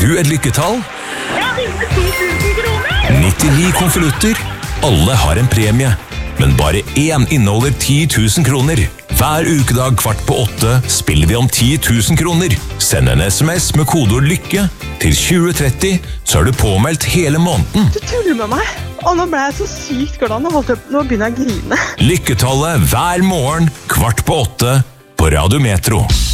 du et lykketall? Jeg vinner 10 000 kroner! 99 konvolutter. Alle har en premie, men bare én inneholder 10 000 kroner. Hver ukedag 7:15 spiller vi om 10 000 kroner. Send en SMS med kodeord lykke til 2030, så er du påmeldt hele måneden. Du tuller med meg, og nå ble jeg så sykt glad. Nå begynner jeg å grine. Lykketallet hver morgen 7:15 på Radio Metro.